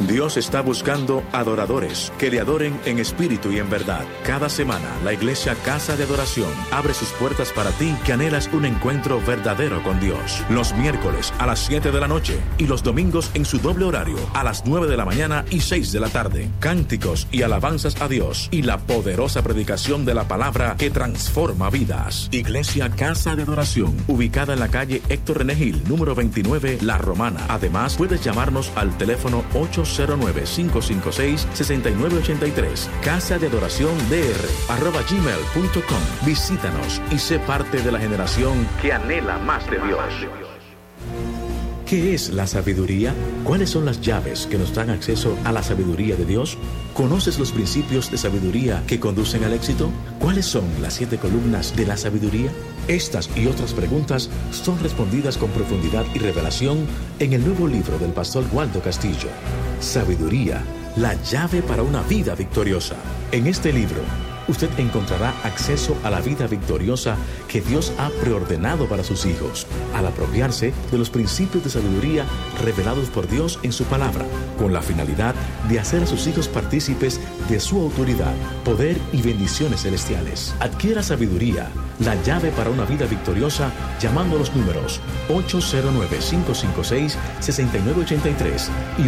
Dios está buscando adoradores que le adoren en espíritu y en verdad. Cada semana, la Iglesia Casa de Adoración abre sus puertas para ti que anhelas un encuentro verdadero con Dios. Los miércoles a las 7 de la noche y los domingos en su doble horario a las 9 de la mañana y 6 de la tarde. Cánticos y alabanzas a Dios y la poderosa predicación de la palabra que transforma vidas. Iglesia Casa de Adoración, ubicada en la calle Héctor René Gil, número 29, La Romana. Además, puedes llamarnos al teléfono 809-556-6983. Casa de Adoración @gmail.com. Visítanos y sé parte de la generación que anhela más de Dios. ¿Qué es la sabiduría? ¿Cuáles son las llaves que nos dan acceso a la sabiduría de Dios? ¿Conoces los principios de sabiduría que conducen al éxito? ¿Cuáles son las 7 columnas de la sabiduría? Estas y otras preguntas son respondidas con profundidad y revelación en el nuevo libro del pastor Waldo Castillo, Sabiduría, la llave para una vida victoriosa. En este libro, usted encontrará acceso a la vida victoriosa que Dios ha preordenado para sus hijos, al apropiarse de los principios de sabiduría revelados por Dios en su palabra, con la finalidad de hacer a sus hijos partícipes de su autoridad, poder y bendiciones celestiales. Adquiera Sabiduría, la llave para una vida victoriosa, llamando a los números 809-556-6983 y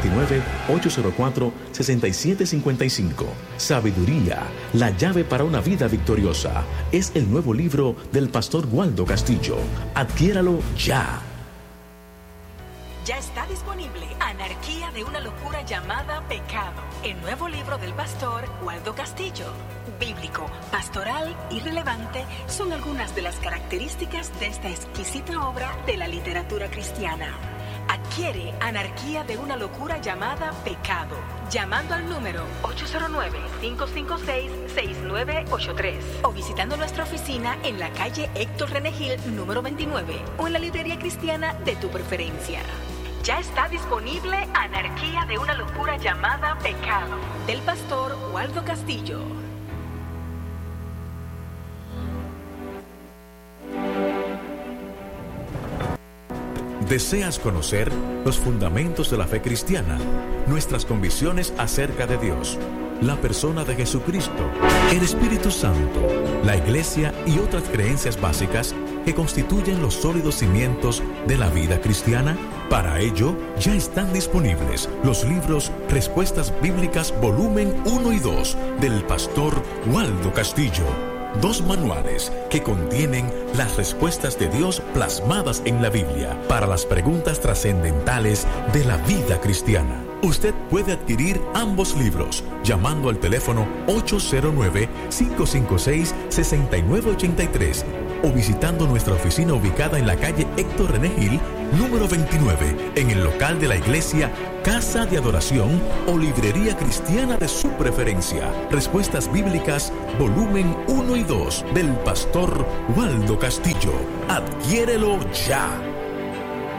829-804-6755. Sabiduría, la llave para una vida victoriosa, es el nuevo libro del pastor Waldo Castillo. Adquiéralo ya. Ya está disponible Anarquía de una locura llamada Pecado, el nuevo libro del pastor Waldo Castillo. Bíblico, pastoral y relevante son algunas de las características de esta exquisita obra de la literatura cristiana. Adquiere Anarquía de una locura llamada Pecado, llamando al número 809-556-6983 o visitando nuestra oficina en la calle Héctor René Gil, número 29, o en la librería cristiana de tu preferencia. Ya está disponible Anarquía de una locura llamada Pecado, del pastor Waldo Castillo. ¿Deseas conocer los fundamentos de la fe cristiana, nuestras convicciones acerca de Dios, la persona de Jesucristo, el Espíritu Santo, la Iglesia y otras creencias básicas que constituyen los sólidos cimientos de la vida cristiana? Para ello, ya están disponibles los libros Respuestas Bíblicas volumen 1 y 2 del pastor Waldo Castillo. 2 manuales que contienen las respuestas de Dios plasmadas en la Biblia para las preguntas trascendentales de la vida cristiana. Usted puede adquirir ambos libros llamando al teléfono 809-556-6983 o visitando nuestra oficina ubicada en la calle Héctor René Gil, número 29, en el local de la iglesia Casa de Adoración o librería cristiana de su preferencia. Respuestas Bíblicas, volumen 1 y 2 del pastor Waldo Castillo. Adquiérelo ya.